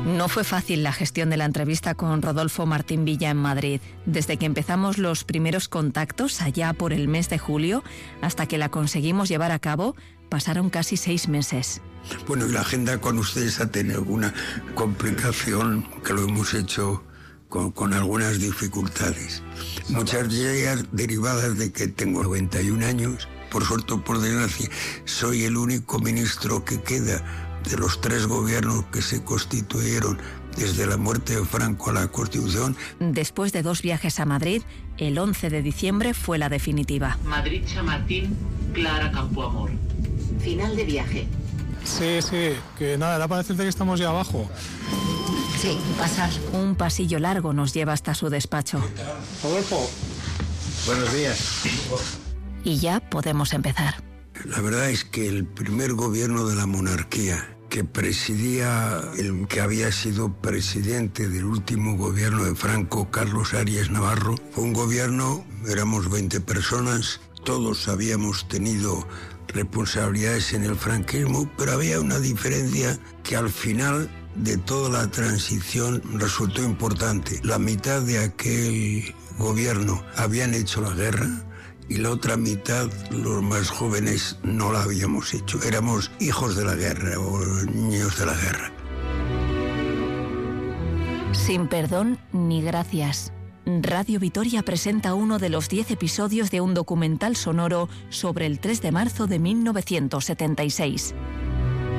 No fue fácil la gestión de la entrevista con Rodolfo Martín Villa en Madrid. Desde que empezamos los primeros contactos, allá por el mes de julio, hasta que la conseguimos llevar a cabo, pasaron casi 6 meses. Bueno, y la agenda con ustedes ha tenido alguna complicación, que lo hemos hecho con algunas dificultades. Muchas de ellas derivadas de que tengo 91 años. Por suerte o por desgracia, soy el único ministro que queda de los 3 gobiernos que se constituyeron desde la muerte de Franco a la Constitución. Después de 2 viajes a Madrid, el 11 de diciembre fue la definitiva. Madrid-Chamartín, Clara Campoamor. Final de viaje. Sí, que nada, era para decirte que estamos ya abajo. Sí, pasar. Un pasillo largo nos lleva hasta su despacho. Rodolfo. Buenos días. Y ya podemos empezar. La verdad es que el primer gobierno de la monarquía que presidía el que había sido presidente del último gobierno de Franco, Carlos Arias Navarro, fue un gobierno, éramos 20 personas, todos habíamos tenido responsabilidades en el franquismo, pero había una diferencia que al final de toda la transición resultó importante. La mitad de aquel gobierno habían hecho la guerra y la otra mitad, los más jóvenes, no la habíamos hecho. Éramos hijos de la guerra o niños de la guerra. Sin perdón ni gracias. Radio Vitoria presenta uno de los 10 episodios de un documental sonoro sobre el 3 de marzo de 1976.